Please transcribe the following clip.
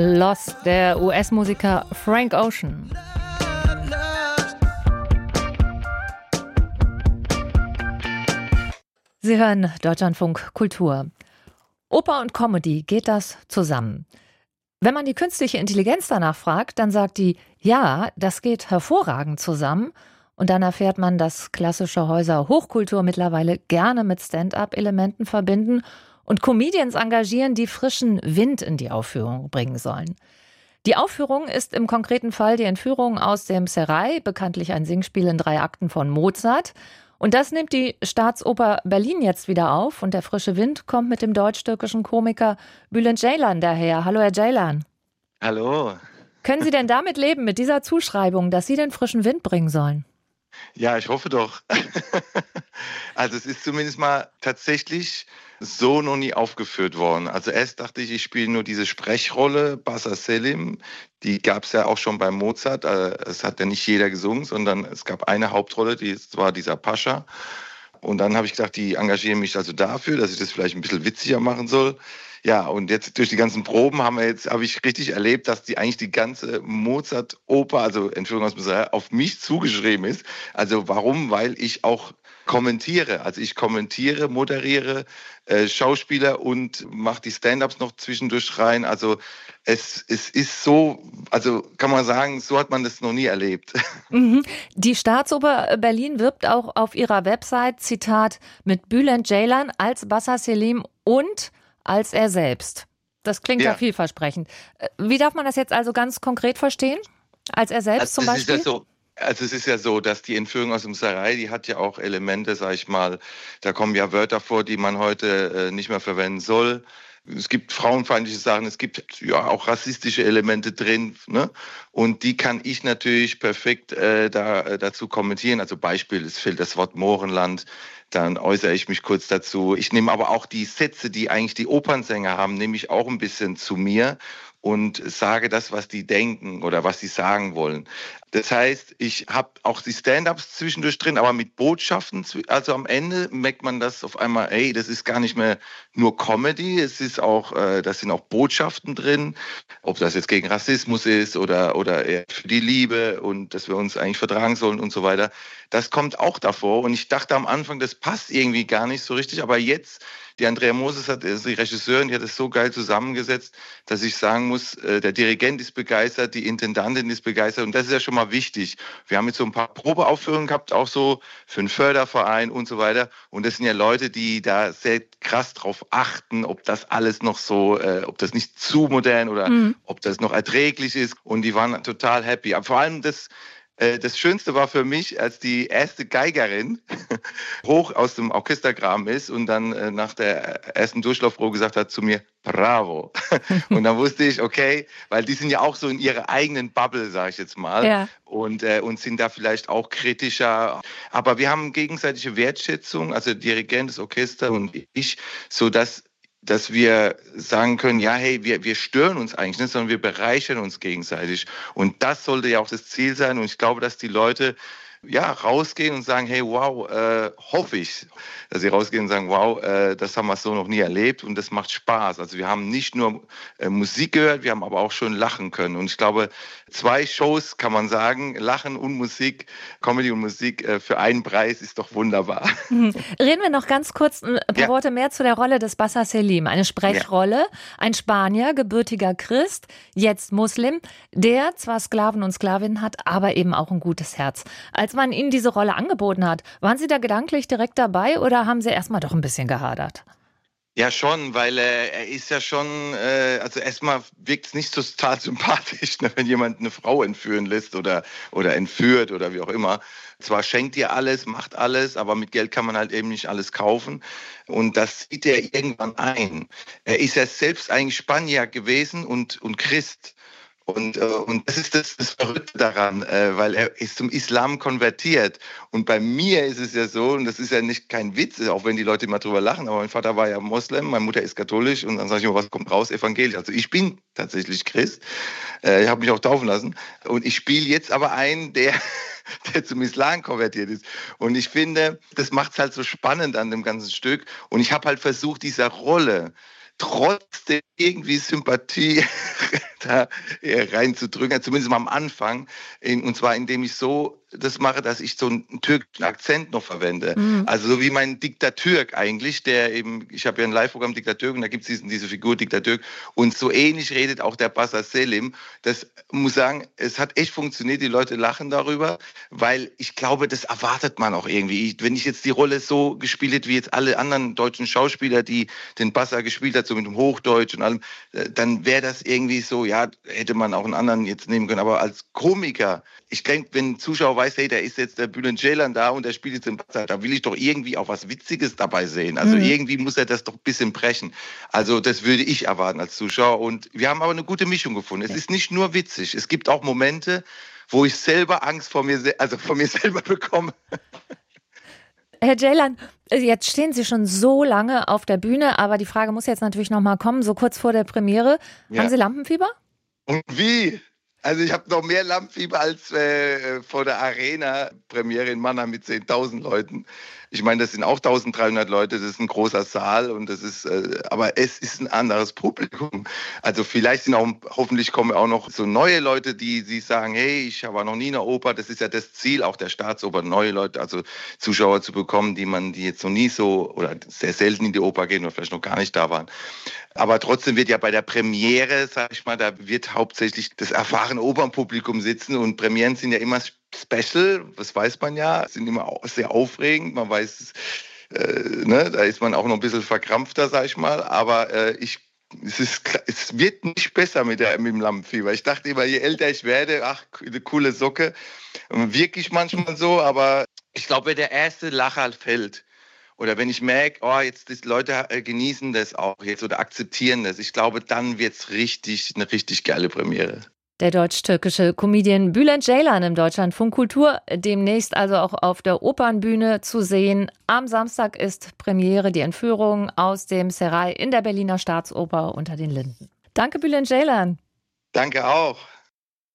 Lost, der US-Musiker Frank Ocean. Sie hören Deutschlandfunk Kultur. Oper und Comedy, geht das zusammen? Wenn man die künstliche Intelligenz danach fragt, dann sagt die, ja, das geht hervorragend zusammen. Und dann erfährt man, dass klassische Häuser Hochkultur mittlerweile gerne mit Stand-up-Elementen verbinden und Comedians engagieren, die frischen Wind in die Aufführung bringen sollen. Die Aufführung ist im konkreten Fall die Entführung aus dem Serail, bekanntlich ein Singspiel in 3 Akten von Mozart. Und das nimmt die Staatsoper Berlin jetzt wieder auf. Und der frische Wind kommt mit dem deutsch-türkischen Komiker Bülent Ceylan daher. Hallo, Herr Ceylan. Hallo. Können Sie denn damit leben, mit dieser Zuschreibung, dass Sie den frischen Wind bringen sollen? Ja, ich hoffe doch. Also es ist zumindest mal tatsächlich so noch nie aufgeführt worden. Also erst dachte ich spiele nur diese Sprechrolle, Bassa Selim. Die gab es ja auch schon bei Mozart. Es hat ja nicht jeder gesungen, sondern es gab eine Hauptrolle, das war dieser Pascha. Und dann habe ich gedacht, die engagieren mich also dafür, dass ich das vielleicht ein bisschen witziger machen soll. Ja, und jetzt durch die ganzen Proben habe ich richtig erlebt, dass die ganze Mozart-Oper, also Entschuldigung aus dem Israel, auf mich zugeschrieben ist. Also warum? Weil ich auch kommentiere. Also ich kommentiere, moderiere, Schauspieler und mache die Stand-ups noch zwischendurch rein. Also es ist so, also kann man sagen, so hat man das noch nie erlebt. Mhm. Die Staatsoper Berlin wirbt auch auf ihrer Website, Zitat, mit Bülent Ceylan als Bassa Selim und als er selbst. Das klingt ja vielversprechend. Wie darf man das jetzt also ganz konkret verstehen? Als er selbst zum Beispiel? Es ist ja so, dass die Entführung aus dem Serail, die hat ja auch Elemente, sag ich mal, da kommen ja Wörter vor, die man heute nicht mehr verwenden soll. Es gibt frauenfeindliche Sachen, es gibt ja auch rassistische Elemente drin, ne? Und die kann ich natürlich perfekt dazu kommentieren. Also Beispiel, es fehlt das Wort Mohrenland, dann äußere ich mich kurz dazu. Ich nehme aber auch die Sätze, die eigentlich die Opernsänger haben, nehme ich auch ein bisschen zu mir und sage das, was die denken oder was sie sagen wollen. Das heißt, ich habe auch die Stand-ups zwischendurch drin, aber mit Botschaften. Also am Ende merkt man das auf einmal, ey, das ist gar nicht mehr nur Comedy, es ist auch, das sind auch Botschaften drin, ob das jetzt gegen Rassismus ist oder eher für die Liebe und dass wir uns eigentlich vertragen sollen und so weiter. Das kommt auch davor und ich dachte am Anfang, das passt irgendwie gar nicht so richtig, aber jetzt, die Andrea Moses ist die Regisseurin, die hat es so geil zusammengesetzt, dass ich sagen muss, der Dirigent ist begeistert, die Intendantin ist begeistert und das ist ja schon mal wichtig. Wir haben jetzt so ein paar Probeaufführungen gehabt, auch so für einen Förderverein und so weiter und das sind ja Leute, die da sehr krass drauf achten, ob das alles noch so, ob das nicht zu modern oder ob das noch erträglich ist und die waren total happy. Aber vor allem das Schönste war für mich, als die erste Geigerin hoch aus dem Orchestergraben ist und dann nach der ersten Durchlaufprobe gesagt hat zu mir, bravo. Und dann wusste ich, okay, weil die sind ja auch so in ihrer eigenen Bubble, sage ich jetzt mal, und sind da vielleicht auch kritischer. Aber wir haben gegenseitige Wertschätzung, also der Dirigent, das Orchester und ich, sodass wir sagen können, ja, hey, wir stören uns eigentlich nicht, sondern wir bereichern uns gegenseitig. Und das sollte ja auch das Ziel sein. Und ich glaube, dass die Leute rausgehen und sagen, hey, wow, hoffe ich, dass sie rausgehen und sagen, wow, das haben wir so noch nie erlebt und das macht Spaß. Also wir haben nicht nur Musik gehört, wir haben aber auch schon lachen können. Und ich glaube, 2 Shows kann man sagen, Lachen und Musik, Comedy und Musik für einen Preis ist doch wunderbar. Reden wir noch ganz kurz ein paar Worte mehr zu der Rolle des Bassa Selim. Eine Sprechrolle, ein Spanier, gebürtiger Christ, jetzt Muslim, der zwar Sklaven und Sklavinnen hat, aber eben auch ein gutes Herz. Als man Ihnen diese Rolle angeboten hat, waren Sie da gedanklich direkt dabei oder haben Sie erstmal doch ein bisschen gehadert? Ja, schon, weil er ist ja schon, also erstmal wirkt es nicht so total sympathisch, ne, wenn jemand eine Frau entführen lässt oder entführt oder wie auch immer. Zwar schenkt ihr alles, macht alles, aber mit Geld kann man halt eben nicht alles kaufen. Und das sieht er irgendwann ein. Er ist ja selbst eigentlich Spanier gewesen und Christ. Und das ist das Verrückte daran, weil er ist zum Islam konvertiert. Und bei mir ist es ja so, und das ist ja nicht kein Witz, auch wenn die Leute immer drüber lachen, aber mein Vater war ja Moslem, meine Mutter ist katholisch und dann sage ich immer, was kommt raus? Evangelisch. Also ich bin tatsächlich Christ, ich habe mich auch taufen lassen und ich spiele jetzt aber einen, der zum Islam konvertiert ist. Und ich finde, das macht es halt so spannend an dem ganzen Stück. Und ich habe halt versucht, dieser Rolle trotzdem irgendwie Sympathie da reinzudrücken, zumindest mal am Anfang. Und zwar indem ich so das mache, dass ich so einen türkischen Akzent noch verwende. Mhm. Also so wie mein Diktatürk eigentlich, der eben, ich habe ja ein Live-Programm Diktatürk und da gibt es diese Figur Diktatürk und so ähnlich redet auch der Bassa Selim. Das muss sagen, es hat echt funktioniert, die Leute lachen darüber, weil ich glaube, das erwartet man auch irgendwie. Wenn ich jetzt die Rolle so gespielt hätte wie jetzt alle anderen deutschen Schauspieler, die den Bassa gespielt hat, so mit dem Hochdeutsch und allem, dann wäre das irgendwie so, ja, hätte man auch einen anderen jetzt nehmen können. Aber als Komiker, ich denke, wenn ein Zuschauer weiß, hey, da ist jetzt der Bülent Ceylan da und der spielt jetzt den Bassa, da will ich doch irgendwie auch was Witziges dabei sehen. Also irgendwie muss er das doch ein bisschen brechen. Also das würde ich erwarten als Zuschauer. Und wir haben aber eine gute Mischung gefunden. Es ist nicht nur witzig, es gibt auch Momente, wo ich selber Angst vor mir selber bekomme. Herr Ceylan, jetzt stehen Sie schon so lange auf der Bühne, aber die Frage muss jetzt natürlich noch mal kommen, so kurz vor der Premiere. Ja. Haben Sie Lampenfieber? Und wie? Also ich habe noch mehr Lampenfieber als vor der Arena-Premiere in Mannheim mit 10.000 Leuten. Ich meine, das sind auch 1.300 Leute, das ist ein großer Saal und das ist, aber es ist ein anderes Publikum. Also vielleicht hoffentlich kommen auch noch so neue Leute, die sagen, hey, ich war noch nie in der Oper. Das ist ja das Ziel auch der Staatsoper, neue Leute, also Zuschauer zu bekommen, die jetzt noch nie so oder sehr selten in die Oper gehen oder vielleicht noch gar nicht da waren. Aber trotzdem wird ja bei der Premiere, sag ich mal, da wird hauptsächlich das erfahrene Opernpublikum sitzen und Premieren sind ja immer special, das weiß man ja, sind immer sehr aufregend, man weiß, da ist man auch noch ein bisschen verkrampfter, sag ich mal, aber es wird nicht besser mit dem Lampenfieber. Ich dachte immer, je älter ich werde, ach, eine coole Socke, wirklich manchmal so, aber ich glaube, wenn der erste Lacher fällt, oder wenn ich merke, oh, jetzt die Leute genießen das auch jetzt oder akzeptieren das, ich glaube, dann wird es eine richtig geile Premiere. Der deutsch-türkische Comedian Bülent Ceylan im Deutschlandfunk Kultur, demnächst also auch auf der Opernbühne zu sehen. Am Samstag ist Premiere, die Entführung aus dem Serail in der Berliner Staatsoper unter den Linden. Danke, Bülent Ceylan. Danke auch.